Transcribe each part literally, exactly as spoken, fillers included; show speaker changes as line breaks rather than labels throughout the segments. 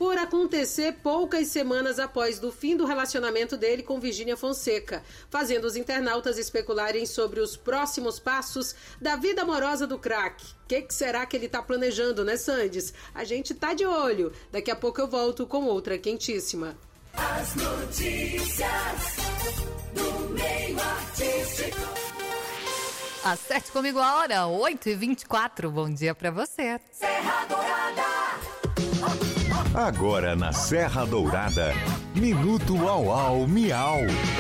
por acontecer poucas semanas após do fim do relacionamento dele com Virgínia Fonseca, fazendo os internautas especularem sobre os próximos passos da vida amorosa do craque. O que, que será que ele tá planejando, né, Sandes? A gente tá de olho. Daqui a pouco eu volto com outra quentíssima.
As notícias do meio artístico.
Acerte comigo a hora, oito e vinte e quatro. Bom dia pra você.
Serra Dourada.
Agora na Serra Dourada, Minuto Au Au Miau.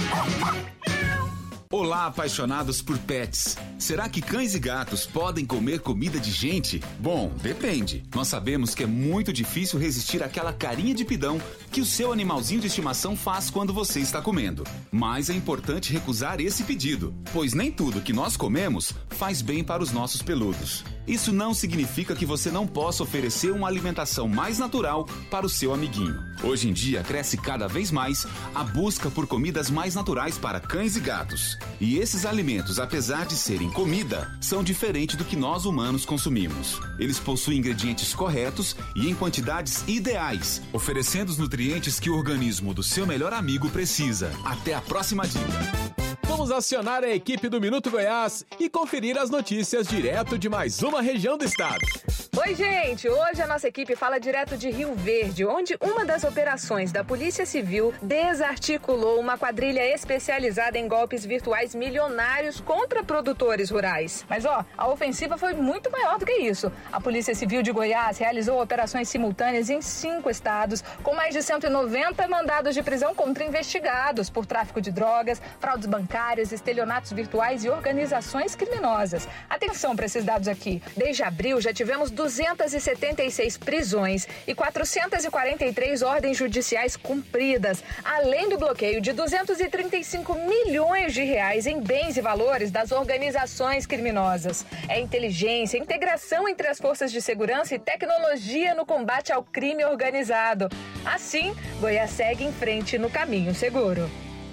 Olá, apaixonados por pets. Será que cães e gatos podem comer comida de gente? Bom, depende. Nós sabemos que é muito difícil resistir àquela carinha de pidão que o seu animalzinho de estimação faz quando você está comendo. Mas é importante recusar esse pedido, pois nem tudo que nós comemos faz bem para os nossos peludos. Isso não significa que você não possa oferecer uma alimentação mais natural para o seu amiguinho. Hoje em dia, cresce cada vez mais a busca por comidas mais naturais para cães e gatos. E esses alimentos, apesar de serem comida, são diferentes do que nós humanos consumimos. Eles possuem ingredientes corretos e em quantidades ideais, oferecendo os nutrientes que o organismo do seu melhor amigo precisa. Até a próxima dica.
Vamos acionar a equipe do Minuto Goiás e conferir as notícias direto de mais uma região do estado.
Oi, gente! Hoje a nossa equipe fala direto de Rio Verde, onde uma das operações da Polícia Civil desarticulou uma quadrilha especializada em golpes virtuais milionários contra produtores rurais. Mas, ó, a ofensiva foi muito maior do que isso. A Polícia Civil de Goiás realizou operações simultâneas em cinco estados, com mais de cento e noventa mandados de prisão contra investigados por tráfico de drogas, fraudes bancárias, estelionatos virtuais e organizações criminosas. Atenção para esses dados aqui. Desde abril já tivemos duzentas e setenta e seis prisões e quatrocentas e quarenta e três ordens judiciais cumpridas, além do bloqueio de duzentos e trinta e cinco milhões de reais em bens e valores das organizações criminosas. É inteligência, integração entre as forças de segurança e tecnologia no combate ao crime organizado. Assim, Goiás segue em frente no caminho seguro.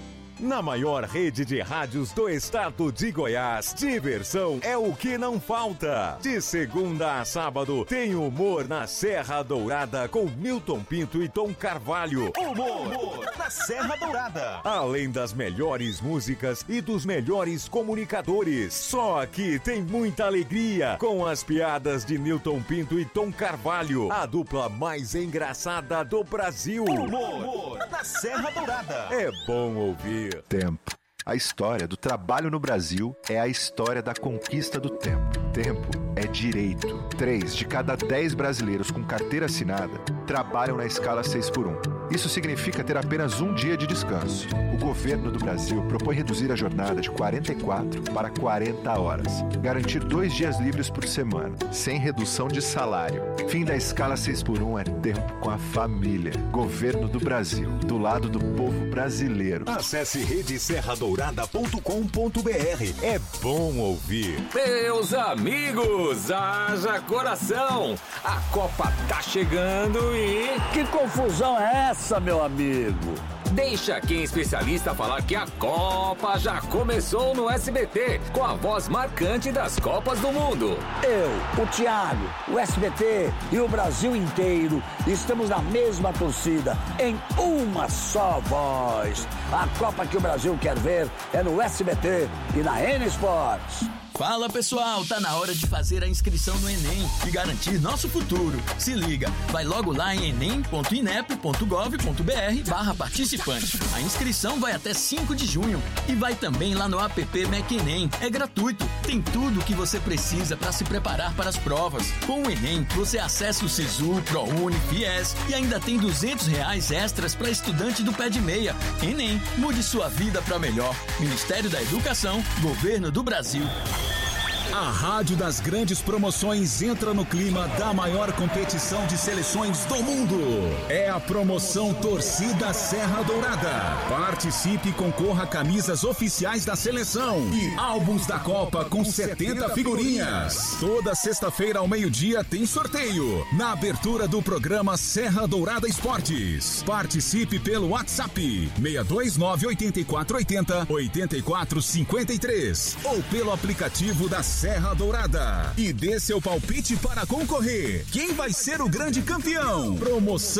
Na maior rede de rádios do estado de Goiás, diversão é o que não falta. De segunda a sábado, tem humor na Serra Dourada com Milton Pinto e Tom Carvalho.
Humor, humor na Serra Dourada.
Além das melhores músicas e dos melhores comunicadores. Só aqui tem muita alegria com as piadas de Milton Pinto e Tom Carvalho, a dupla mais engraçada do Brasil.
Humor, humor na Serra Dourada.
É bom ouvir.
Tempo. A história do trabalho no Brasil é a história da conquista do tempo. Tempo é direito. Três de cada dez brasileiros com carteira assinada trabalham na escala seis por um. Isso significa ter apenas um dia de descanso. O governo do Brasil propõe reduzir a jornada de quarenta e quatro para quarenta horas. Garantir dois dias livres por semana, sem redução de salário. Fim da escala seis por um é tempo com a família. Governo do Brasil, do lado do povo brasileiro.
Acesse rede serra dourada ponto com ponto b r. É bom ouvir.
Meus amigos, haja coração! A Copa tá chegando e...
Que confusão é essa, meu amigo?
Deixa quem é especialista falar que a Copa já começou no S B T, com a voz marcante das Copas do Mundo.
Eu, o Thiago, o S B T e o Brasil inteiro estamos na mesma torcida, em uma só voz. A Copa que o Brasil quer ver é no S B T e na N Sports.
Fala pessoal, tá na hora de fazer a inscrição no Enem e garantir nosso futuro. Se liga, vai logo lá em enem ponto inep ponto gov ponto br barra participante. A inscrição vai até cinco de junho e vai também lá no app MacEnem. É gratuito, tem tudo o que você precisa para se preparar para as provas. Com o Enem, você acessa o Sisu, ProUni, Fies e ainda tem duzentos reais extras para estudante do pé de meia. Enem, mude sua vida para melhor. Ministério da Educação, Governo do Brasil.
A Rádio das Grandes Promoções entra no clima da maior competição de seleções do mundo. É a promoção Torcida Serra Dourada. Participe e concorra a camisas oficiais da seleção e álbuns da Copa com setenta figurinhas. Toda sexta-feira ao meio-dia tem sorteio na abertura do programa Serra Dourada Esportes. Participe pelo WhatsApp seis dois nove oito quatro oito zero oito quatro cinco três ou pelo aplicativo da Serra Dourada e dê seu palpite para concorrer. Quem vai ser o grande campeão? Promoção